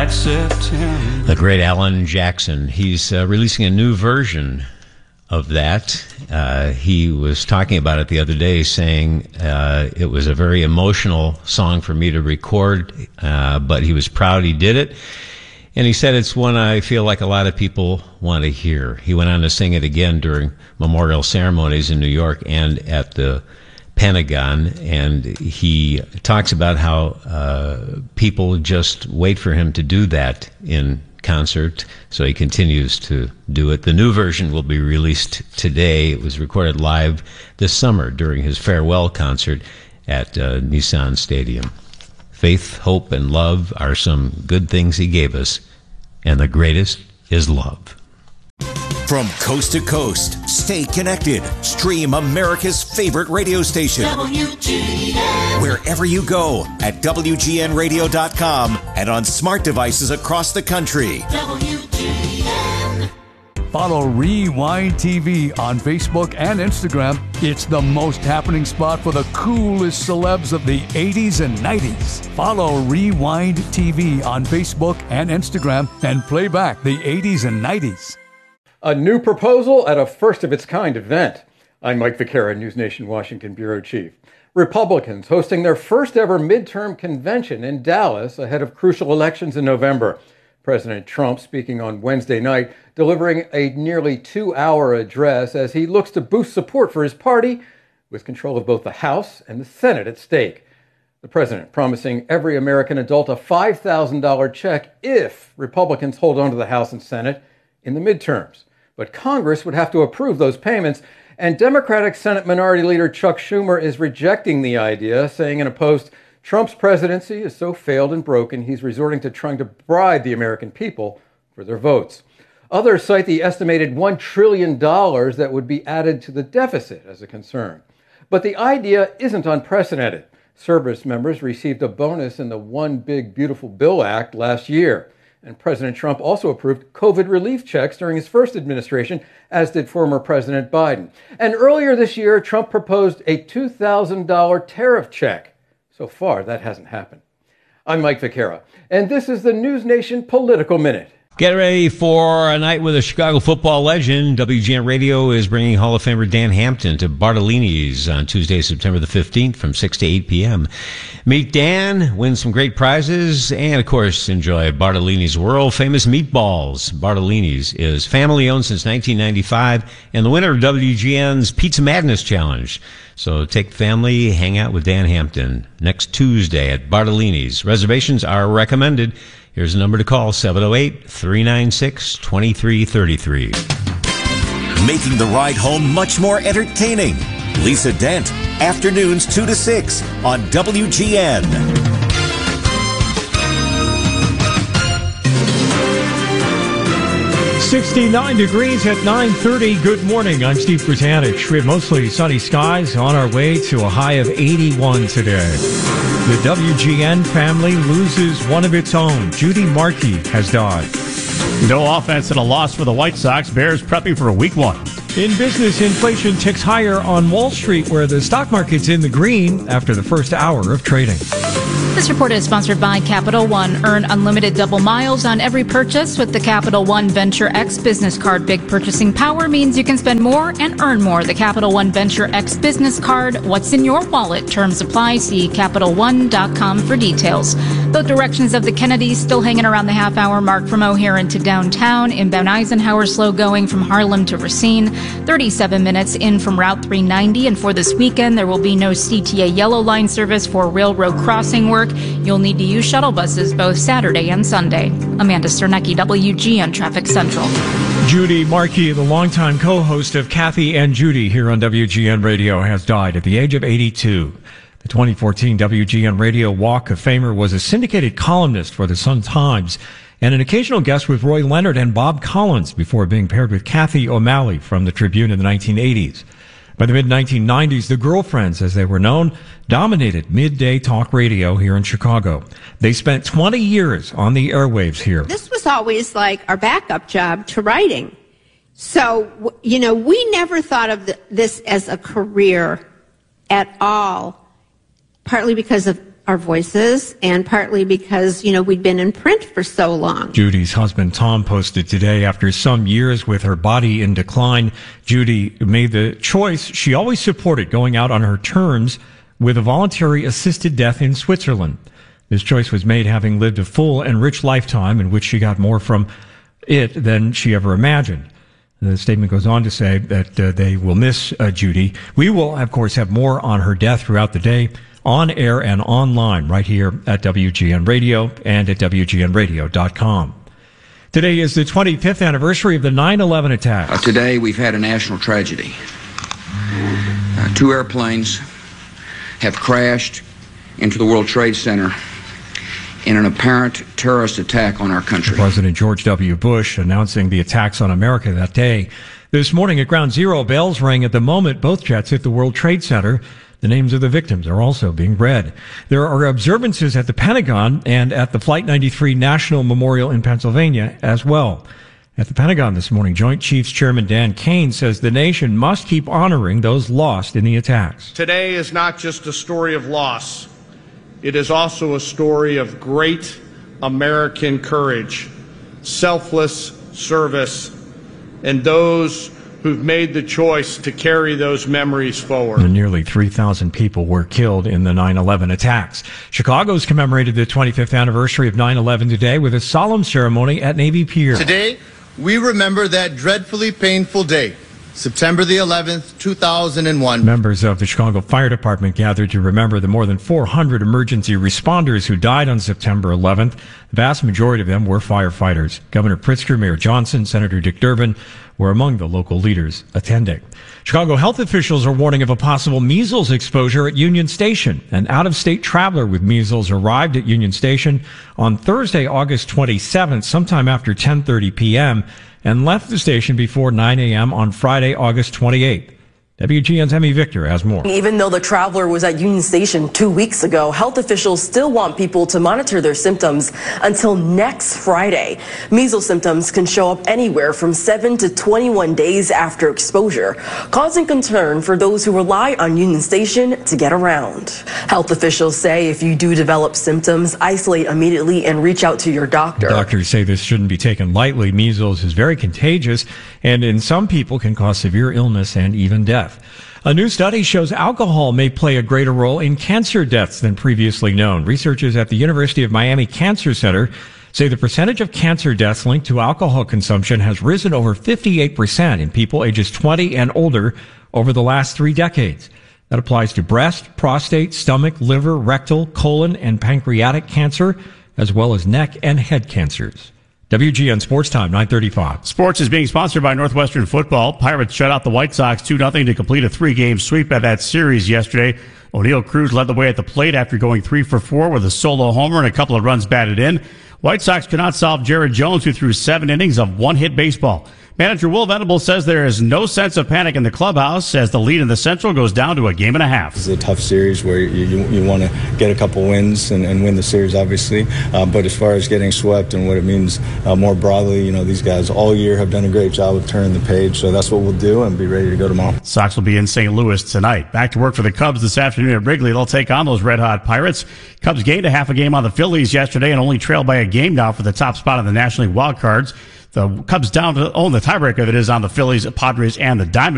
that September. The great Alan Jackson. He's releasing a new version of that. He was talking about it the other day, saying it was a very emotional song for me to record, but he was proud he did it. And he said it's one I feel like a lot of people want to hear. He went on to sing it again during memorial ceremonies in New York and at the Pentagon, and he talks about how people just wait for him to do that in concert, so he continues to do it. The new version will be released today. It was recorded live this summer during his farewell concert at Nissan Stadium. Faith, hope, and love are some good things he gave us, and the greatest is love. From coast to coast, stay connected. Stream America's favorite radio station. WGN. Wherever you go at WGNradio.com and on smart devices across the country. WGN. Follow Rewind TV on Facebook and Instagram. It's the most happening spot for the coolest celebs of the 80s and 90s. Follow Rewind TV on Facebook and Instagram and play back the 80s and 90s. A new proposal at a first-of-its-kind event. I'm Mike Vaquera, News Nation Washington Bureau Chief. Republicans hosting their first-ever midterm convention in Dallas ahead of crucial elections in November. President Trump speaking on Wednesday night, delivering a nearly 2-hour address as he looks to boost support for his party with control of both the House and the Senate at stake. The president promising every American adult a $5,000 check if Republicans hold on to the House and Senate in the midterms. But Congress would have to approve those payments, and Democratic Senate Minority Leader Chuck Schumer is rejecting the idea, saying in a post, Trump's presidency is so failed and broken, he's resorting to trying to bribe the American people for their votes. Others cite the estimated $1 trillion that would be added to the deficit as a concern. But the idea isn't unprecedented. Service members received a bonus in the One Big Beautiful Bill Act last year. And President Trump also approved COVID relief checks during his first administration, as did former President Biden. And earlier this year, Trump proposed a $2,000 tariff check. So far, that hasn't happened. I'm Mike Vaquera, and this is the News Nation Political Minute. Get ready for a night with a Chicago football legend. WGN Radio is bringing Hall of Famer Dan Hampton to Bartolini's on Tuesday, September the 15th from 6 to 8 p.m. Meet Dan, win some great prizes, and, of course, enjoy Bartolini's world-famous meatballs. Bartolini's is family-owned since 1995 and the winner of WGN's Pizza Madness Challenge. So take the family, hang out with Dan Hampton next Tuesday at Bartolini's. Reservations are recommended. Here's the number to call, 708-396-2333. Making the ride home much more entertaining. Lisa Dent, afternoons 2 to 6 on WGN. 69 degrees at 9:30. Good morning. I'm Steve Britanich. We have mostly sunny skies on our way to a high of 81 today. The WGN family loses one of its own. Judy Markey has died. No offense and a loss for the White Sox. Bears prepping for week one. In business, inflation ticks higher on Wall Street, where the stock market's in the green after the first hour of trading. This report is sponsored by Capital One. Earn unlimited double miles on every purchase with the Capital One Venture X business card. Big purchasing power means you can spend more and earn more. The Capital One Venture X business card. What's in your wallet? Terms apply. See CapitalOne.com for details. Both directions of the Kennedys still hanging around the half-hour mark from O'Hare into downtown. Inbound Eisenhower slow going from Harlem to Racine. 37 minutes in from Route 390. And for this weekend, there will be no CTA Yellow Line service for railroad crossing work. You'll need to use shuttle buses both Saturday and Sunday. Amanda Sternecki, WGN Traffic Central. Judy Markey, the longtime co-host of Kathy and Judy here on WGN Radio, has died at the age of 82. The 2014 WGN Radio Walk of Famer was a syndicated columnist for the Sun-Times and an occasional guest with Roy Leonard and Bob Collins before being paired with Kathy O'Malley from the Tribune in the 1980s. By the mid-1990s, the Girlfriends, as they were known, dominated midday talk radio here in Chicago. They spent 20 years on the airwaves here. This was always like our backup job to writing. So, we never thought of this as a career at all, partly because of our voices, and partly because, we'd been in print for so long. Judy's husband, Tom, posted today, after some years with her body in decline, Judy made the choice she always supported, going out on her terms with a voluntary assisted death in Switzerland. This choice was made having lived a full and rich lifetime in which she got more from it than she ever imagined. The statement goes on to say that they will miss Judy. We will, of course, have more on her death throughout the day, on air and online, right here at WGN Radio and at WGNradio.com. Today is the 25th anniversary of the 9/11 attacks. Today we've had a national tragedy. 2 airplanes have crashed into the World Trade Center in an apparent terrorist attack on our country. President George W. Bush announcing the attacks on America that day. This morning at Ground Zero, bells rang at the moment both jets hit the World Trade Center. The names of the victims are also being read. There are observances at the Pentagon and at the Flight 93 National Memorial in Pennsylvania as well. At the Pentagon this morning, Joint Chiefs Chairman Dan Kane says the nation must keep honoring those lost in the attacks. Today is not just a story of loss. It is also a story of great American courage, selfless service, and those who've made the choice to carry those memories forward. And nearly 3,000 people were killed in the 9/11 attacks. Chicago's commemorated the 25th anniversary of 9/11 today with a solemn ceremony at Navy Pier. Today, we remember that dreadfully painful day, September the 11th, 2001. Members of the Chicago Fire Department gathered to remember the more than 400 emergency responders who died on September 11th. The vast majority of them were firefighters. Governor Pritzker, Mayor Johnson, Senator Dick Durbin were among the local leaders attending. Chicago health officials are warning of a possible measles exposure at Union Station. An out-of-state traveler with measles arrived at Union Station on Thursday, August 27th, sometime after 10:30 p.m., and left the station before 9 a.m. on Friday, August 28th. WGN's Emmy Victor has more. Even though the traveler was at Union Station 2 weeks ago, health officials still want people to monitor their symptoms until next Friday. Measles symptoms can show up anywhere from 7 to 21 days after exposure, causing concern for those who rely on Union Station to get around. Health officials say if you do develop symptoms, isolate immediately and reach out to your doctor. Doctors say this shouldn't be taken lightly. Measles is very contagious and in some people can cause severe illness and even death. A new study shows alcohol may play a greater role in cancer deaths than previously known. Researchers at the University of Miami Cancer Center say the percentage of cancer deaths linked to alcohol consumption has risen over 58% in people ages 20 and older over the last 3 decades. That applies to breast, prostate, stomach, liver, rectal, colon, and pancreatic cancer, as well as neck and head cancers. WGN Sports Time, 9:35. Sports is being sponsored by Northwestern Football. Pirates shut out the White Sox 2-0 to complete a 3-game sweep at that series yesterday. O'Neal Cruz led the way at the plate after going 3 for 4 with a solo homer and a couple of runs batted in. White Sox could not solve Jared Jones, who threw 7 innings of one-hit baseball. Manager Will Venable says there is no sense of panic in the clubhouse as the lead in the Central goes down to a game and a half. It's a tough series where you want to get a couple wins and win the series, obviously. But as far as getting swept and what it means more broadly, these guys all year have done a great job of turning the page. So that's what we'll do and be ready to go tomorrow. Sox will be in St. Louis tonight. Back to work for the Cubs this afternoon at Wrigley. They'll take on those red-hot Pirates. Cubs gained a half a game on the Phillies yesterday and only trailed by a game now for the top spot in the National League wild cards. The Cubs down to own the tiebreaker that is on the Phillies, Padres, and the Diamondbacks.